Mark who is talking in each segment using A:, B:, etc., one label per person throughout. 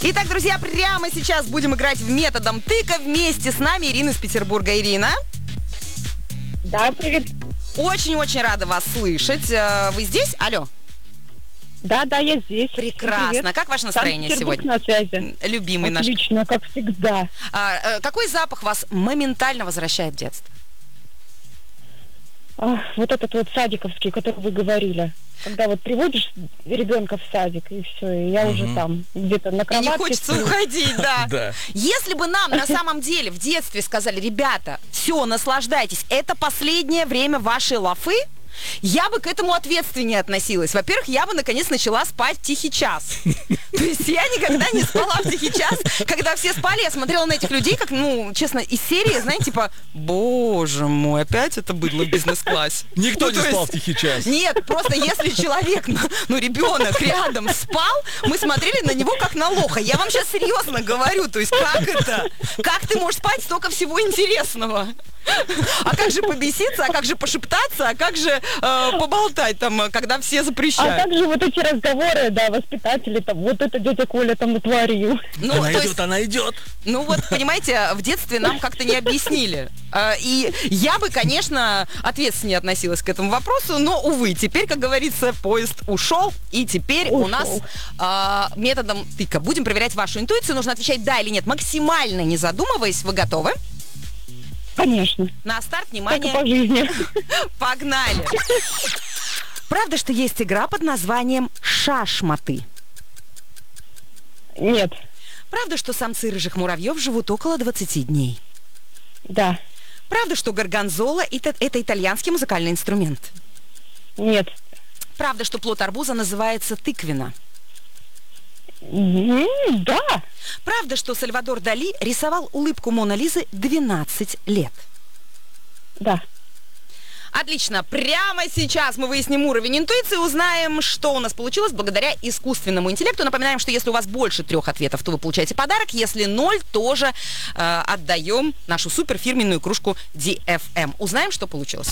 A: Итак, друзья, прямо сейчас будем играть в методом тыка. Вместе с нами Ирина из Петербурга. Ирина.
B: Да, привет.
A: Очень-очень рада вас слышать. Вы здесь? Алло.
B: Да, я здесь.
A: Прекрасно.
B: Привет.
A: Как ваше настроение
B: Санкт-Петербург
A: сегодня?
B: на связи.
A: Любимый наш.
B: Отлично, как всегда.
A: Какой запах вас моментально возвращает в детство?
B: Вот этот вот садиковский, который вы говорили. Когда вот приводишь ребенка в садик, и все, и я уже там, где-то на
A: И
B: кроватке.
A: не хочется
B: сплю.
A: уходить, да.
C: Да.
A: Если бы нам на самом деле в детстве сказали: ребята, все, наслаждайтесь, это последнее время вашей лафы, я бы к этому ответственнее относилась. Во-первых, я бы наконец начала спать в тихий час. То есть я никогда не спала в тихий час. Когда все спали, я смотрела на этих людей, как, честно, из серии, знаете, типа, боже мой, опять это быдло в бизнес-классе.
C: Никто не спал в тихий час.
A: Нет, просто если человек, ребенок рядом спал, мы смотрели на него как на лоха. Я вам сейчас серьезно говорю, то есть как это? Как ты можешь спать, столько всего интересного? А как же побеситься, а как же пошептаться, а как же поболтать там, когда все запрещают?
B: А также вот эти разговоры, да, воспитатели, там, вот это дядя Коля там натворил.
C: Она идет.
A: Ну вот, понимаете, в детстве нам как-то не объяснили. И я бы, конечно, ответственнее относилась к этому вопросу, но, увы, теперь, как говорится, поезд ушел, и теперь у нас методом тыка будем проверять вашу интуицию. Нужно отвечать «да» или «нет», максимально не задумываясь. Вы готовы?
B: Конечно.
A: На старт,
B: Так и
A: внимание,
B: по жизни.
A: погнали! Правда, что есть игра под названием «Шашматы»?
B: Нет.
A: Правда, что самцы рыжих муравьев живут около 20 дней?
B: Да.
A: Правда, что горгонзола – это итальянский музыкальный инструмент?
B: Нет.
A: Правда, что плод арбуза называется тыквина?
B: Да.
A: Правда, что Сальвадор Дали рисовал улыбку Моны Лизы 12 лет?
B: Да.
A: Отлично. Прямо сейчас мы выясним уровень интуиции, узнаем, что у нас получилось благодаря искусственному интеллекту. Напоминаем, что если у вас больше 3 ответов, то вы получаете подарок. Если 0, тоже отдаем нашу суперфирменную кружку DFM. Узнаем, что получилось.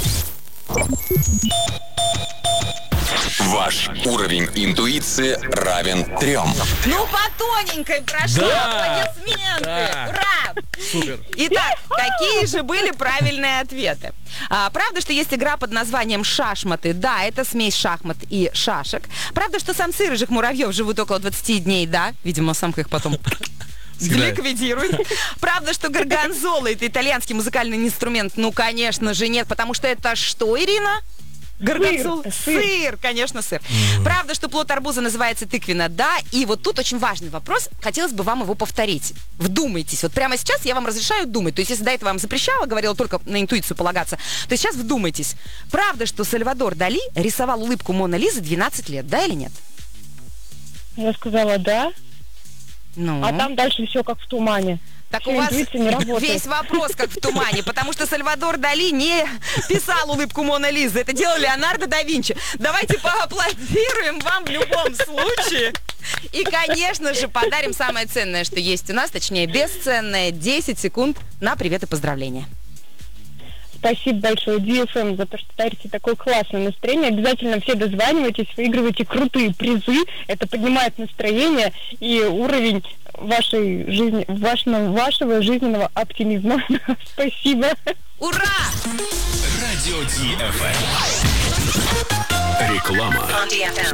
D: Ваш уровень интуиции равен 3.
A: Ну, по тоненькой прошли, аплодисменты!
C: Да.
A: Ура!
C: Супер.
A: Итак, какие же были правильные ответы? Правда, что есть игра под названием «Шашматы»? Да, это смесь шахмат и шашек. Правда, что самцы рыжих муравьев живут около 20 дней? Да, видимо, самка их потом ликвидирует. Правда, что горгонзола – это итальянский музыкальный инструмент? Ну, конечно же, нет, потому что это что, Ирина? Горгонзола? Сыр, конечно, сыр. Правда, что плод арбуза называется тыквина? Да. И вот тут очень важный вопрос. Хотелось бы вам его повторить. Вдумайтесь. Вот прямо сейчас я вам разрешаю думать. То есть, если до этого вам запрещала, говорила только на интуицию полагаться, то сейчас вдумайтесь. Правда, что Сальвадор Дали рисовал улыбку Моны Лизы 12 лет? Да или нет?
B: Я сказала да.
A: Ну.
B: А там дальше все как в тумане.
A: Так
B: Вся
A: у вас
B: интуиция не работает.
A: весь вопрос как в тумане, потому что Сальвадор Дали не писал улыбку Моны Лизы. Это делал Леонардо да Винчи. Давайте поаплодируем вам в любом случае. И, конечно же, подарим самое ценное, что есть у нас, точнее, бесценное, 10 секунд на привет и поздравления.
B: Спасибо большое DFM за то, что дарите такое классное настроение. Обязательно все дозванивайтесь, выигрывайте крутые призы. Это поднимает настроение и уровень вашей жизни, вашего жизненного оптимизма. Спасибо.
A: Ура!
D: Радио DFM. Реклама.